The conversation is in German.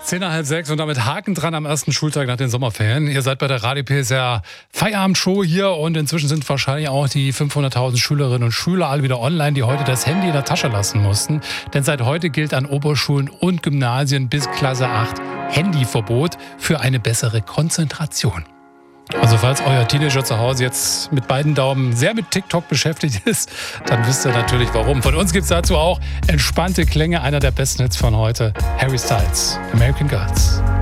10 nach halb 6 und damit Haken dran am ersten Schultag nach den Sommerferien. Ihr seid bei der Radio PSR Feierabendshow hier und inzwischen sind wahrscheinlich auch die 500.000 Schülerinnen und Schüler alle wieder online, die heute das Handy in der Tasche lassen mussten. Denn seit heute gilt an Oberschulen und Gymnasien bis Klasse 8 Handyverbot für eine bessere Konzentration. Also falls euer Teenager zu Hause jetzt mit beiden Daumen sehr mit TikTok beschäftigt ist, dann wisst ihr natürlich warum. Von uns gibt es dazu auch entspannte Klänge, einer der besten Hits von heute, Harry Styles, American Girls.